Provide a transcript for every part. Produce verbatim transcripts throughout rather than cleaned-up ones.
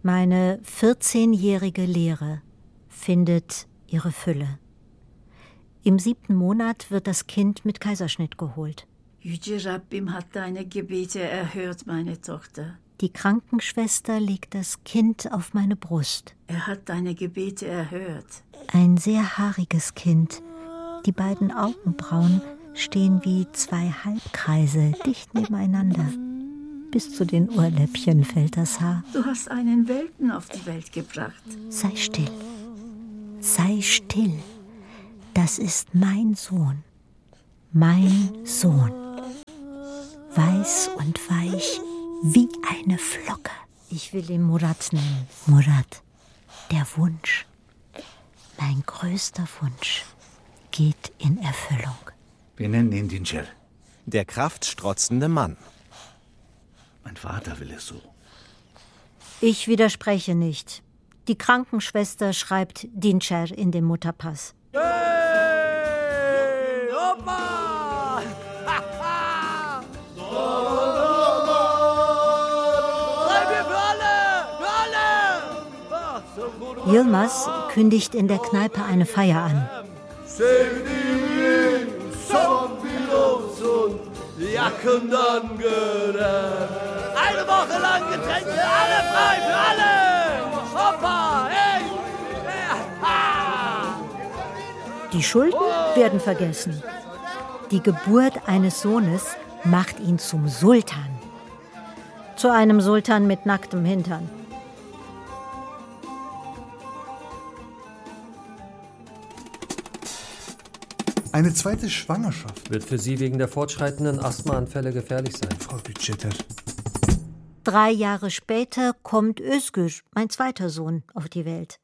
Meine vierzehnjährige Lehre findet ihre Fülle. Im siebten Monat wird das Kind mit Kaiserschnitt geholt. Yüce Rabbim hat deine Gebete erhört, meine Tochter. Die Krankenschwester legt das Kind auf meine Brust. Er hat deine Gebete erhört. Ein sehr haariges Kind. Die beiden Augenbrauen stehen wie zwei Halbkreise dicht nebeneinander. Bis zu den Ohrläppchen fällt das Haar. Du hast einen Welpen auf die Welt gebracht. Sei still. Sei still. Das ist mein Sohn. Mein Sohn. Weiß und weich wie eine Flocke. Ich will ihn Murat nennen. Murat. Der Wunsch. Mein größter Wunsch geht in Erfüllung. Wir nennen ihn Dincer. Der kraftstrotzende Mann. Mein Vater will es so. Ich widerspreche nicht. Die Krankenschwester schreibt Dincer in den Mutterpass. Hey! Opa! Yilmaz kündigt in der Kneipe eine Feier an. Sevdiğimin son bir olsun, yakından gören. Eine Woche lang Getränke, alle frei für alle! Hoppa, hey! Die Schulden werden vergessen. Die Geburt eines Sohnes macht ihn zum Sultan. Zu einem Sultan mit nacktem Hintern. Eine zweite Schwangerschaft wird für Sie wegen der fortschreitenden Asthmaanfälle gefährlich sein. Frau Budgeter. Drei Jahre später kommt Özgür, mein zweiter Sohn, auf die Welt.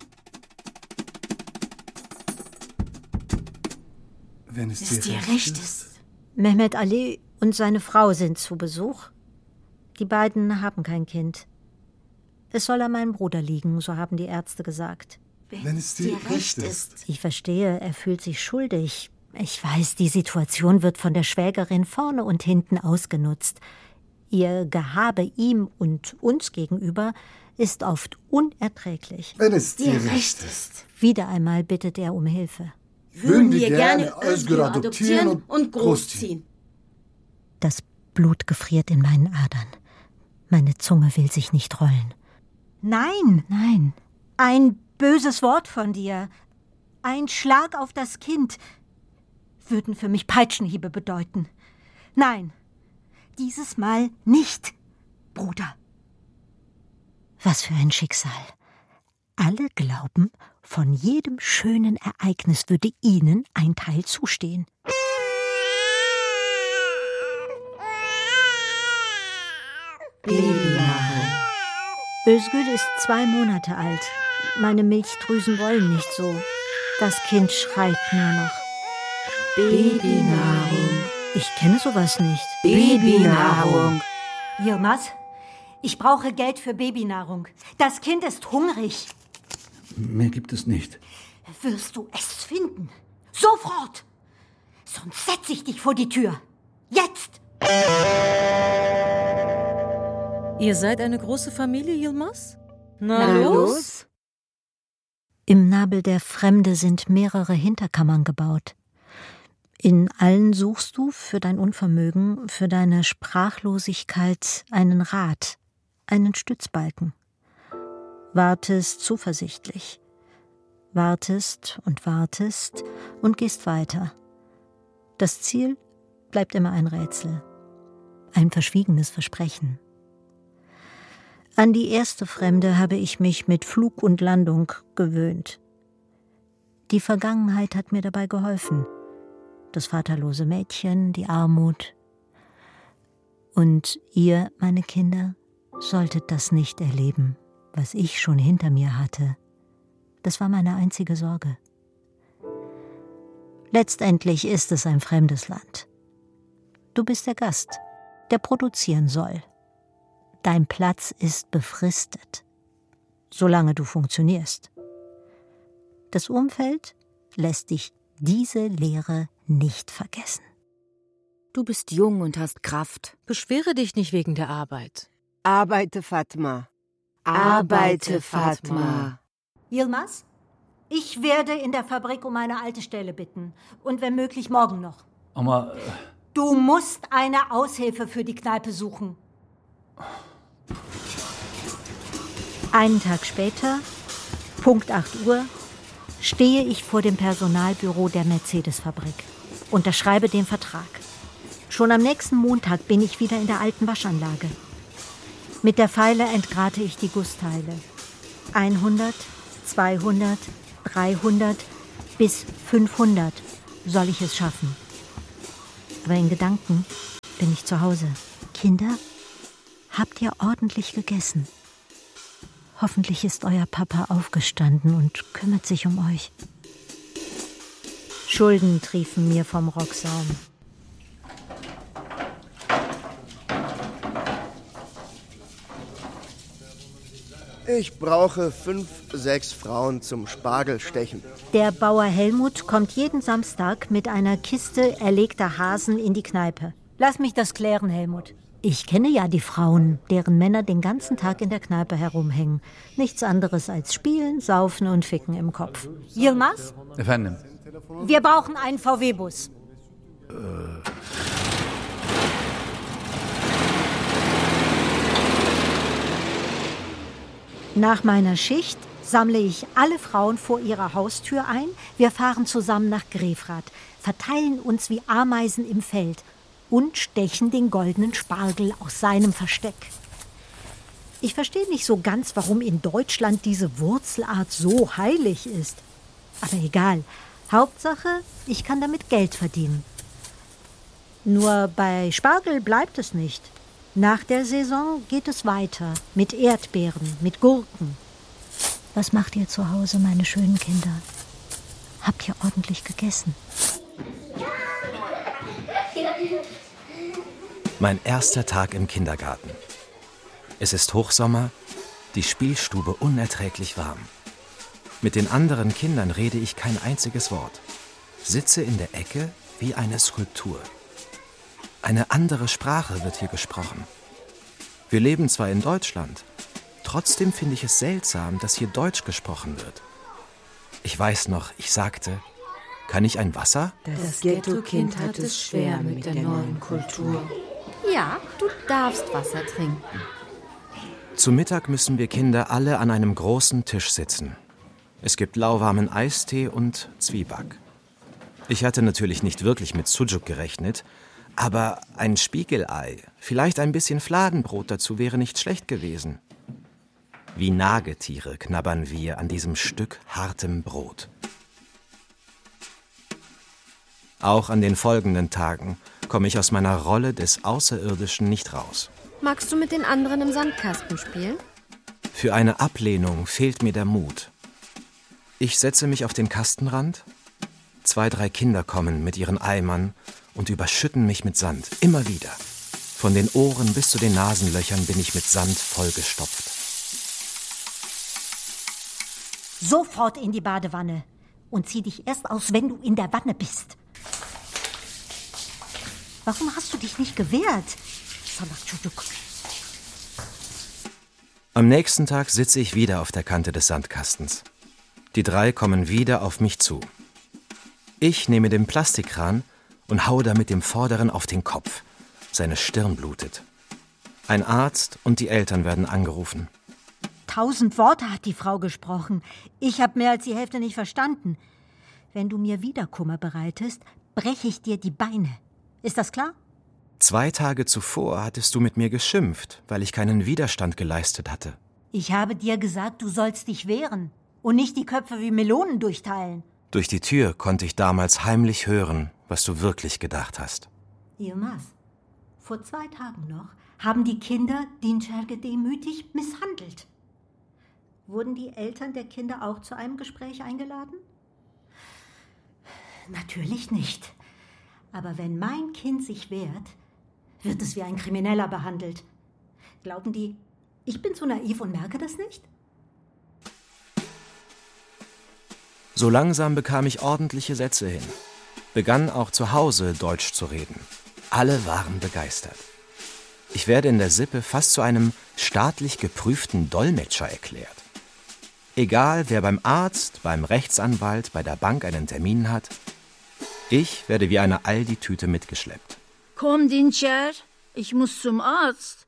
Wenn es, es dir recht ist. Mehmet Ali und seine Frau sind zu Besuch. Die beiden haben kein Kind. Es soll an meinem Bruder liegen, so haben die Ärzte gesagt. Wenn es dir recht ist. Ich verstehe, er fühlt sich schuldig. Ich weiß, die Situation wird von der Schwägerin vorne und hinten ausgenutzt. Ihr Gehabe ihm und uns gegenüber ist oft unerträglich. Wenn es dir recht ist. Wieder einmal bittet er um Hilfe. Würden wir gerne Özgür adoptieren und großziehen. Das Blut gefriert in meinen Adern. Meine Zunge will sich nicht rollen. Nein, nein. Ein böses Wort von dir, ein Schlag auf das Kind, würden für mich Peitschenhiebe bedeuten. Nein, dieses Mal nicht, Bruder. Was für ein Schicksal. Alle glauben, von jedem schönen Ereignis würde ihnen ein Teil zustehen. Babynahrung. Özgür ist zwei Monate alt. Meine Milchdrüsen wollen nicht so. Das Kind schreit nur noch. Babynahrung. Ich kenne sowas nicht. Babynahrung. Yilmaz, ich brauche Geld für Babynahrung. Das Kind ist hungrig. Mehr gibt es nicht. Wirst du es finden? Sofort! Sonst setze ich dich vor die Tür. Jetzt! Ihr seid eine große Familie, Yilmaz? Na, Na los? Im Nabel der Fremde sind mehrere Hinterkammern gebaut. In allen suchst du für dein Unvermögen, für deine Sprachlosigkeit einen Rat, einen Stützbalken. Wartest zuversichtlich. Wartest und wartest und gehst weiter. Das Ziel bleibt immer ein Rätsel, ein verschwiegenes Versprechen. An die erste Fremde habe ich mich mit Flug und Landung gewöhnt. Die Vergangenheit hat mir dabei geholfen. Das vaterlose Mädchen, die Armut. Und ihr, meine Kinder, solltet das nicht erleben, was ich schon hinter mir hatte. Das war meine einzige Sorge. Letztendlich ist es ein fremdes Land. Du bist der Gast, der produzieren soll. Dein Platz ist befristet, solange du funktionierst. Das Umfeld lässt dich diese Lehre nicht vergessen. Du bist jung und hast Kraft. Beschwere dich nicht wegen der Arbeit. Arbeite, Fatma. Arbeite, Fatma. Yilmaz, ich werde in der Fabrik um eine alte Stelle bitten. Und wenn möglich morgen noch. Oma... Äh Du musst eine Aushilfe für die Kneipe suchen. Einen Tag später, Punkt acht Uhr, stehe ich vor dem Personalbüro der Mercedes-Fabrik. Unterschreibe den Vertrag. Schon am nächsten Montag bin ich wieder in der alten Waschanlage. Mit der Feile entgrate ich die Gussteile. hundert, zweihundert, dreihundert bis fünfhundert soll ich es schaffen. Aber in Gedanken bin ich zu Hause. Kinder, habt ihr ordentlich gegessen? Hoffentlich ist euer Papa aufgestanden und kümmert sich um euch. Schulden triefen mir vom Rocksaum. Ich brauche fünf, sechs Frauen zum Spargelstechen. Der Bauer Helmut kommt jeden Samstag mit einer Kiste erlegter Hasen in die Kneipe. Lass mich das klären, Helmut. Ich kenne ja die Frauen, deren Männer den ganzen Tag in der Kneipe herumhängen. Nichts anderes als Spielen, Saufen und Ficken im Kopf. Yilmaz? Efendim. Wir brauchen einen V W-Bus. Äh... Nach meiner Schicht sammle ich alle Frauen vor ihrer Haustür ein. Wir fahren zusammen nach Grefrath, verteilen uns wie Ameisen im Feld und stechen den goldenen Spargel aus seinem Versteck. Ich verstehe nicht so ganz, warum in Deutschland diese Wurzelart so heilig ist. Aber egal. Hauptsache, ich kann damit Geld verdienen. Nur bei Spargel bleibt es nicht. Nach der Saison geht es weiter. Mit Erdbeeren, mit Gurken. Was macht ihr zu Hause, meine schönen Kinder? Habt ihr ordentlich gegessen? Mein erster Tag im Kindergarten. Es ist Hochsommer, die Spielstube unerträglich warm. Mit den anderen Kindern rede ich kein einziges Wort. Sitze in der Ecke wie eine Skulptur. Eine andere Sprache wird hier gesprochen. Wir leben zwar in Deutschland, trotzdem finde ich es seltsam, dass hier Deutsch gesprochen wird. Ich weiß noch, ich sagte, kann ich ein Wasser? Das Ghetto-Kind hat es schwer mit der neuen Kultur. Ja, du darfst Wasser trinken. Zu Mittag müssen wir Kinder alle an einem großen Tisch sitzen. Es gibt lauwarmen Eistee und Zwieback. Ich hatte natürlich nicht wirklich mit Sujuk gerechnet, aber ein Spiegelei, vielleicht ein bisschen Fladenbrot dazu wäre nicht schlecht gewesen. Wie Nagetiere knabbern wir an diesem Stück hartem Brot. Auch an den folgenden Tagen komme ich aus meiner Rolle des Außerirdischen nicht raus. Magst du mit den anderen im Sandkasten spielen? Für eine Ablehnung fehlt mir der Mut. Ich setze mich auf den Kastenrand. Zwei, drei Kinder kommen mit ihren Eimern und überschütten mich mit Sand, immer wieder. Von den Ohren bis zu den Nasenlöchern bin ich mit Sand vollgestopft. Sofort in die Badewanne und zieh dich erst aus, wenn du in der Wanne bist. Warum hast du dich nicht gewehrt? Am nächsten Tag sitze ich wieder auf der Kante des Sandkastens. Die drei kommen wieder auf mich zu. Ich nehme den Plastikkran und haue damit dem Vorderen auf den Kopf. Seine Stirn blutet. Ein Arzt und die Eltern werden angerufen. Tausend Worte hat die Frau gesprochen. Ich habe mehr als die Hälfte nicht verstanden. Wenn du mir wieder Kummer bereitest, breche ich dir die Beine. Ist das klar? Zwei Tage zuvor hattest du mit mir geschimpft, weil ich keinen Widerstand geleistet hatte. Ich habe dir gesagt, du sollst dich wehren und nicht die Köpfe wie Melonen durchteilen. Durch die Tür konnte ich damals heimlich hören, was du wirklich gedacht hast. Yilmaz, vor zwei Tagen noch haben die Kinder Dinçer demütig misshandelt. Wurden die Eltern der Kinder auch zu einem Gespräch eingeladen? Natürlich nicht. Aber wenn mein Kind sich wehrt, wird es wie ein Krimineller behandelt. Glauben die, ich bin so naiv und merke das nicht? So langsam bekam ich ordentliche Sätze hin. Begann auch zu Hause Deutsch zu reden. Alle waren begeistert. Ich werde in der Sippe fast zu einem staatlich geprüften Dolmetscher erklärt. Egal, wer beim Arzt, beim Rechtsanwalt, bei der Bank einen Termin hat, ich werde wie eine Aldi-Tüte mitgeschleppt. Komm, Dinçer, ich muss zum Arzt.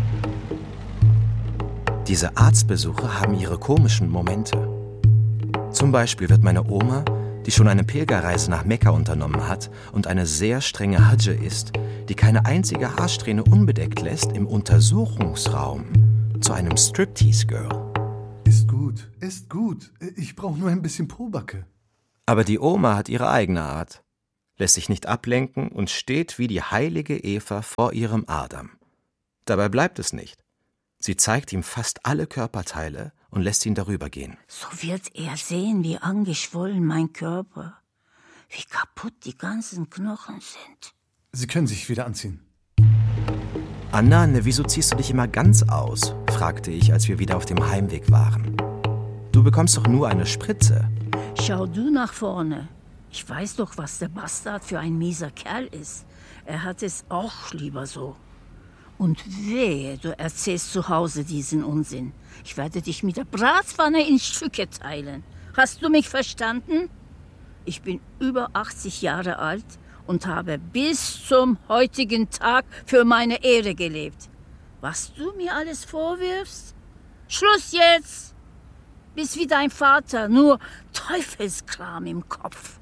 Diese Arztbesuche haben ihre komischen Momente. Zum Beispiel wird meine Oma, die schon eine Pilgerreise nach Mekka unternommen hat und eine sehr strenge Hadje ist, die keine einzige Haarsträhne unbedeckt lässt, im Untersuchungsraum zu einem Striptease-Girl. Ist gut, ist gut. Ich brauche nur ein bisschen Pobacke. Aber die Oma hat ihre eigene Art, lässt sich nicht ablenken und steht wie die heilige Eva vor ihrem Adam. Dabei bleibt es nicht. Sie zeigt ihm fast alle Körperteile und lässt ihn darüber gehen. So wird er sehen, wie angeschwollen mein Körper, wie kaputt die ganzen Knochen sind. Sie können sich wieder anziehen. Anna, ne, wieso ziehst du dich immer ganz aus? Fragte ich, als wir wieder auf dem Heimweg waren. Du bekommst doch nur eine Spritze. Schau du nach vorne. Ich weiß doch, was der Bastard für ein mieser Kerl ist. Er hat es auch lieber so. Und wehe, du erzählst zu Hause diesen Unsinn. Ich werde dich mit der Bratpfanne in Stücke teilen. Hast du mich verstanden? Ich bin über achtzig Jahre alt und habe bis zum heutigen Tag für meine Ehre gelebt. Was du mir alles vorwirfst? Schluss jetzt! Bist wie dein Vater, nur Teufelskram im Kopf.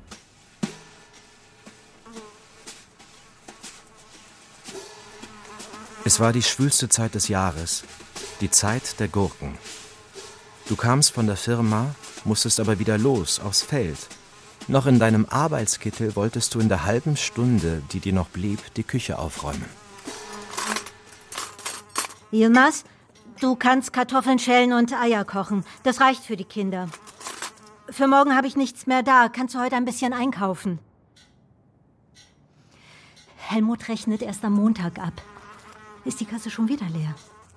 Es war die schwülste Zeit des Jahres, die Zeit der Gurken. Du kamst von der Firma, musstest aber wieder los aufs Feld. Noch in deinem Arbeitskittel wolltest du in der halben Stunde, die dir noch blieb, die Küche aufräumen. Yilmaz, du kannst Kartoffeln schälen und Eier kochen. Das reicht für die Kinder. Für morgen habe ich nichts mehr da. Kannst du heute ein bisschen einkaufen? Helmut rechnet erst am Montag ab. Ist die Kasse schon wieder leer?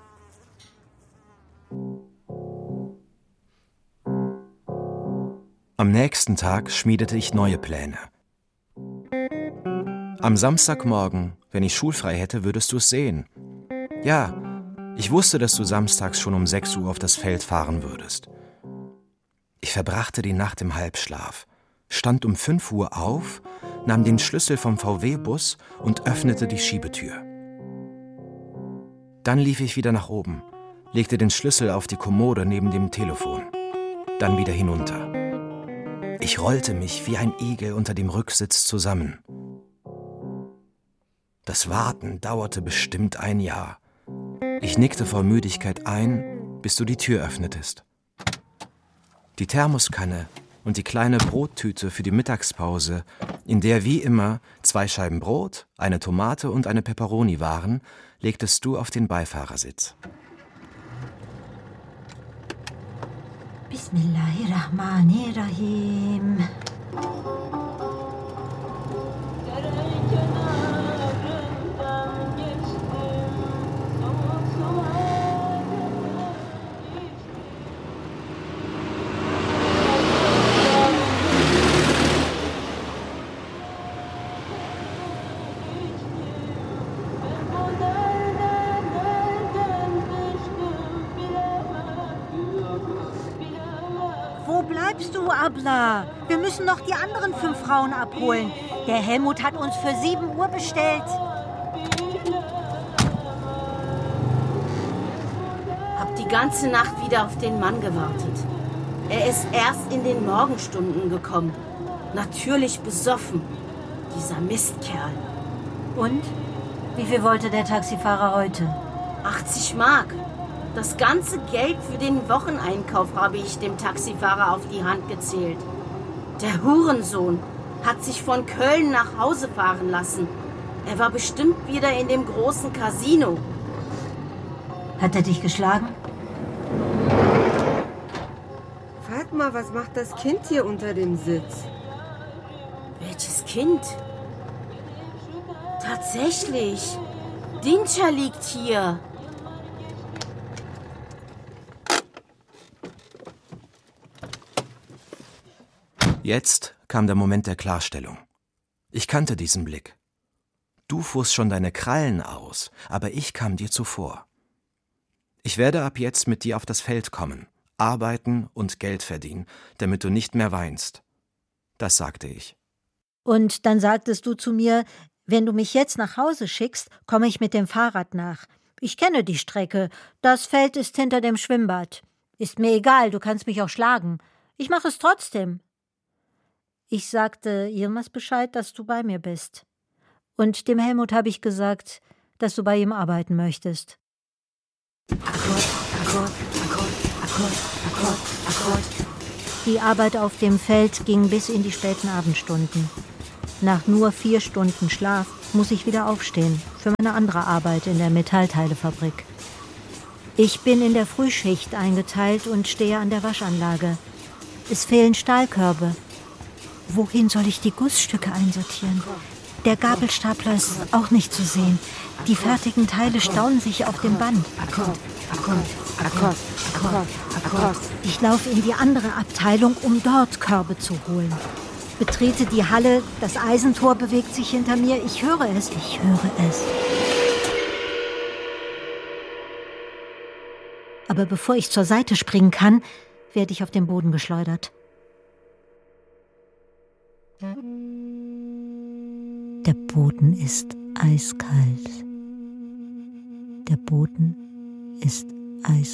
Am nächsten Tag schmiedete ich neue Pläne. Am Samstagmorgen, wenn ich schulfrei hätte, würdest du es sehen. Ja, ich wusste, dass du samstags schon um sechs Uhr auf das Feld fahren würdest. Ich verbrachte die Nacht im Halbschlaf, stand um fünf Uhr auf, nahm den Schlüssel vom V W-Bus und öffnete die Schiebetür. Dann lief ich wieder nach oben, legte den Schlüssel auf die Kommode neben dem Telefon, dann wieder hinunter. Ich rollte mich wie ein Igel unter dem Rücksitz zusammen. Das Warten dauerte bestimmt ein Jahr. Ich nickte vor Müdigkeit ein, bis du die Tür öffnetest. Die Thermoskanne und die kleine Brottüte für die Mittagspause, in der wie immer zwei Scheiben Brot, eine Tomate und eine Peperoni waren, legtest du auf den Beifahrersitz. Bismillahirrahmanirrahim. Abla, wir müssen noch die anderen fünf Frauen abholen. Der Helmut hat uns für sieben Uhr bestellt. Hab die ganze Nacht wieder auf den Mann gewartet. Er ist erst in den Morgenstunden gekommen. Natürlich besoffen. Dieser Mistkerl. Und? Wie viel wollte der Taxifahrer heute? achtzig Mark. Das ganze Geld für den Wocheneinkauf habe ich dem Taxifahrer auf die Hand gezählt. Der Hurensohn hat sich von Köln nach Hause fahren lassen. Er war bestimmt wieder in dem großen Casino. Hat er dich geschlagen? Fatma, was macht das Kind hier unter dem Sitz? Welches Kind? Tatsächlich. Dinçer liegt hier. Jetzt kam der Moment der Klarstellung. Ich kannte diesen Blick. Du fuhrst schon deine Krallen aus, aber ich kam dir zuvor. Ich werde ab jetzt mit dir auf das Feld kommen, arbeiten und Geld verdienen, damit du nicht mehr weinst. Das sagte ich. Und dann sagtest du zu mir, wenn du mich jetzt nach Hause schickst, komme ich mit dem Fahrrad nach. Ich kenne die Strecke. Das Feld ist hinter dem Schwimmbad. Ist mir egal, du kannst mich auch schlagen. Ich mache es trotzdem. Ich sagte Yilmaz Bescheid, dass du bei mir bist. Und dem Helmut habe ich gesagt, dass du bei ihm arbeiten möchtest. Akkord, Akkord, Akkord, Akkord, Akkord, Akkord. Die Arbeit auf dem Feld ging bis in die späten Abendstunden. Nach nur vier Stunden Schlaf muss ich wieder aufstehen für meine andere Arbeit in der Metallteilefabrik. Ich bin in der Frühschicht eingeteilt und stehe an der Waschanlage. Es fehlen Stahlkörbe. Wohin soll ich die Gussstücke einsortieren? Der Gabelstapler ist auch nicht zu sehen. Die fertigen Teile stauen sich auf dem Band. Akkord, Akkord, Akkord, Akkord, Akkord. Ich laufe in die andere Abteilung, um dort Körbe zu holen. Betrete die Halle, das Eisentor bewegt sich hinter mir. Ich höre es, ich höre es. Aber bevor ich zur Seite springen kann, werde ich auf den Boden geschleudert. Der Boden ist eiskalt. Der Boden ist eiskalt.